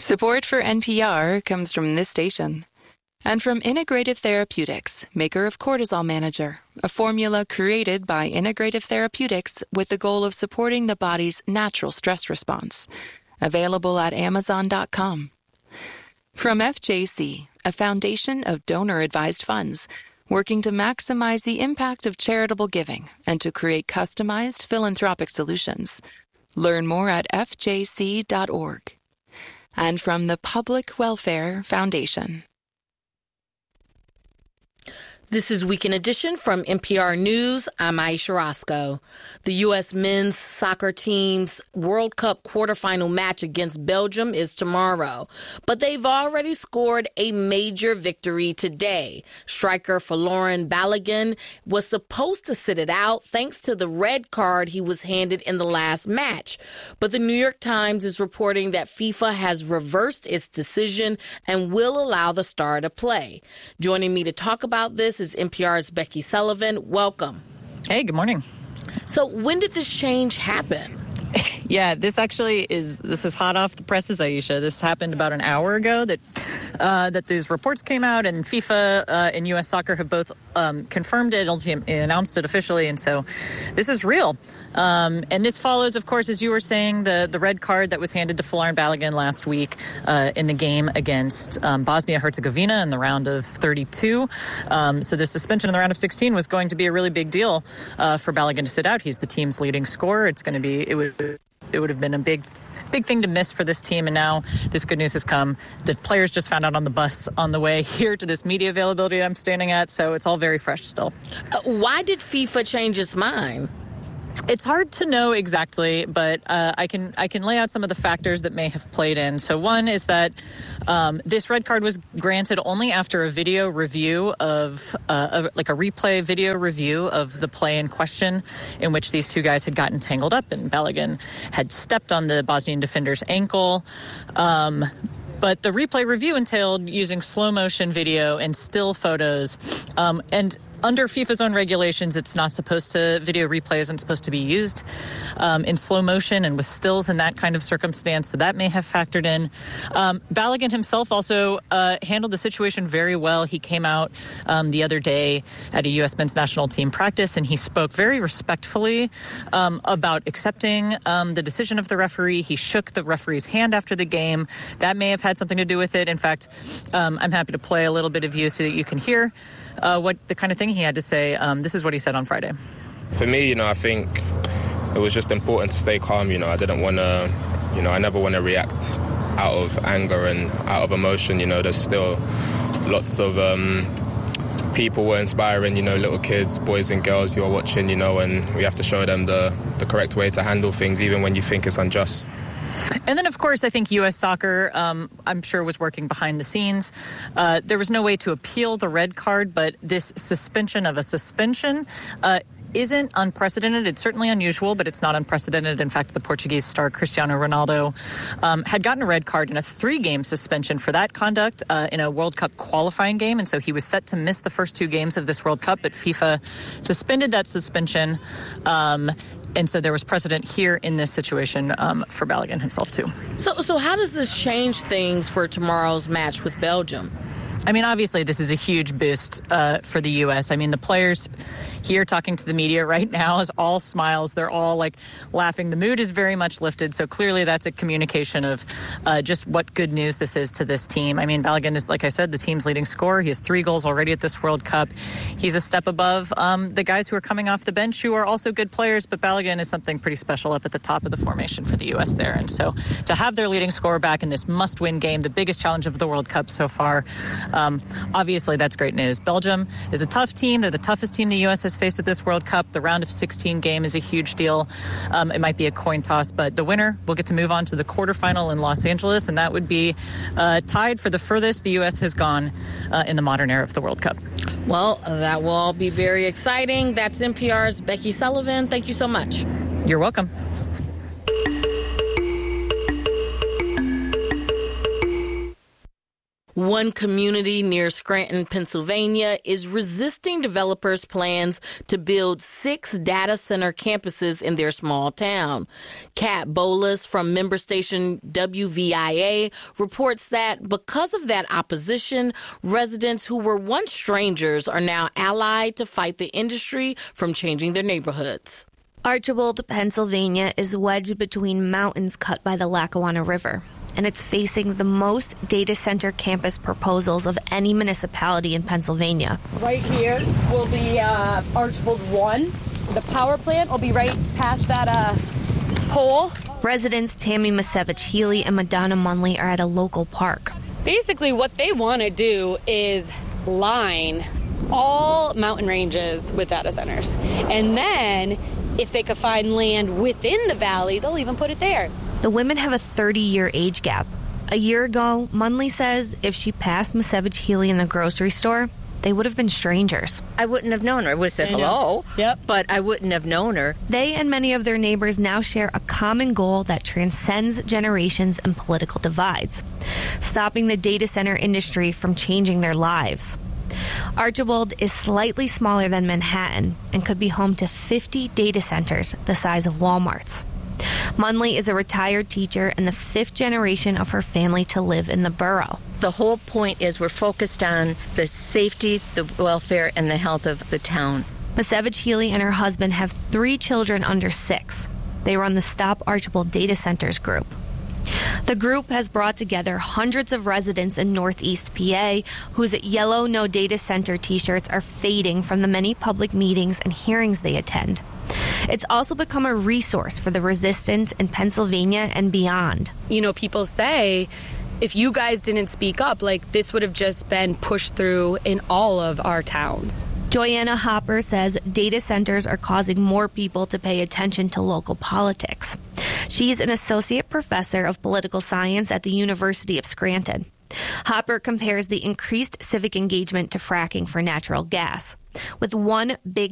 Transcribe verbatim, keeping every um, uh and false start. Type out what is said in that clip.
Support for N P R comes from this station and from Integrative Therapeutics, maker of Cortisol Manager, a formula created by Integrative Therapeutics with the goal of supporting the body's natural stress response. Available at amazon dot com. From F J C, a foundation of donor-advised funds, working to maximize the impact of charitable giving and to create customized philanthropic solutions. Learn more at f j c dot org. And from the Public Welfare Foundation. This is Weekend Edition from N P R News. I'm Aisha Roscoe. The U S men's soccer team's World Cup quarterfinal match against Belgium is tomorrow, but they've already scored a major victory today. Striker Folarin Balogun was supposed to sit it out thanks to the red card he was handed in the last match. But the New York Times is reporting that FIFA has reversed its decision and will allow the star to play. Joining me to talk about this is N P R's Becky Sullivan. Welcome. Hey, good morning. So when did this change happen? Yeah, this actually is, this is hot off the presses, Aisha. This happened about an hour ago that uh, that these reports came out, and FIFA uh, and U S Soccer have both um, confirmed it, announced it officially, and so this is real. Um, and this follows, of course, as you were saying, the, the red card that was handed to Folarin Balogun last week uh, in the game against um, Bosnia-Herzegovina in the round of thirty-two. Um, so the suspension in the round of sixteen was going to be a really big deal uh, for Balogun to sit out. He's the team's leading scorer. It's going to be, it would, it would have been a big, big thing to miss for this team. And now this good news has come. The players just found out on the bus on the way here to this media availability I'm standing at. So it's all very fresh still. Uh, why did FIFA change its mind? It's hard to know exactly, but uh, I can I can lay out some of the factors that may have played in. So one is that um, this red card was granted only after a video review of, uh, of, like a replay video review of the play in question in which these two guys had gotten tangled up and Balogun had stepped on the Bosnian defender's ankle. Um, But the replay review entailed using slow motion video and still photos. Um, and under FIFA's own regulations, it's not supposed to, video replay isn't supposed to be used um, in slow motion and with stills in that kind of circumstance. So that may have factored in. Um, Balogun himself also uh, handled the situation very well. He came out um, the other day at a U S men's national team practice, and he spoke very respectfully um, about accepting um, the decision of the referee. He shook the referee's hand after the game. That may have had something to do with it. In fact, um, I'm happy to play a little bit of you so that you can hear uh, what the kind of thing he had to say. Um, this is what he said on Friday. For me, you know, I think it was just important to stay calm. You know, I didn't want to, you know, I never want to react out of anger and out of emotion. You know, there's still lots of um, people were inspiring, you know, little kids, boys and girls who are watching, you know, and we have to show them the, the correct way to handle things, even when you think it's unjust. And then, of course, I think U S Soccer, um, I'm sure, was working behind the scenes. Uh, there was no way to appeal the red card, but this suspension of a suspension uh, isn't unprecedented. It's certainly unusual, but it's not unprecedented. In fact, the Portuguese star Cristiano Ronaldo um, had gotten a red card in a three-game suspension for that conduct uh, in a World Cup qualifying game, and so he was set to miss the first two games of this World Cup, but FIFA suspended that suspension. Um, And so there was precedent here in this situation um, for Balogun himself, too. So, so how does this change things for tomorrow's match with Belgium? I mean, obviously, this is a huge boost uh, for the U S. I mean, the players here talking to the media right now is all smiles. They're all, like, laughing. The mood is very much lifted. So clearly that's a communication of uh, just what good news this is to this team. I mean, Balogun is, like I said, the team's leading scorer. He has three goals already at this World Cup. He's a step above um, the guys who are coming off the bench who are also good players. But Balogun is something pretty special up at the top of the formation for the U S there. And so to have their leading scorer back in this must-win game, the biggest challenge of the World Cup so far, Um, obviously, that's great news. Belgium is a tough team. They're the toughest team the U S has faced at this World Cup. The round of sixteen game is a huge deal. Um, it might be a coin toss, but the winner will get to move on to the quarterfinal in Los Angeles, and that would be uh, tied for the furthest the U S has gone uh, in the modern era of the World Cup. Well, that will all be very exciting. That's N P R's Becky Sullivan. Thank you so much. You're welcome. One community near Scranton, Pennsylvania, is resisting developers' plans to build six data center campuses in their small town. Kat Bolas from member station W V I A reports that because of that opposition, residents who were once strangers are now allied to fight the industry from changing their neighborhoods. Archibald, Pennsylvania is wedged between mountains cut by the Lackawanna River, and it's facing the most data center campus proposals of any municipality in Pennsylvania. Right here will be uh, Archibald one. The power plant will be right past that uh, pole. Residents Tammy Masevich Healy and Madonna Munley are at a local park. Basically, what they want to do is line all mountain ranges with data centers. And then, if they could find land within the valley, they'll even put it there. The women have a thirty-year age gap. A year ago, Munley says if she passed Masevich Healy in the grocery store, they would have been strangers. I wouldn't have known her. I would have said hello, yep. But I wouldn't have known her. They and many of their neighbors now share a common goal that transcends generations and political divides, stopping the data center industry from changing their lives. Archibald is slightly smaller than Manhattan and could be home to fifty data centers the size of Walmart's. Munley is a retired teacher and the fifth generation of her family to live in the borough. The whole point is we're focused on the safety, the welfare, and the health of the town. Masevich Healy and her husband have three children under six. They run the Stop Archibald Data Centers group. The group has brought together hundreds of residents in Northeast P A whose yellow No Data Center t-shirts are fading from the many public meetings and hearings they attend. It's also become a resource for the resistance in Pennsylvania and beyond. You know, people say, if you guys didn't speak up, like, this would have just been pushed through in all of our towns. Joanna Hopper says data centers are causing more people to pay attention to local politics. She's an associate professor of political science at the University of Scranton. Hopper compares the increased civic engagement to fracking for natural gas. With one big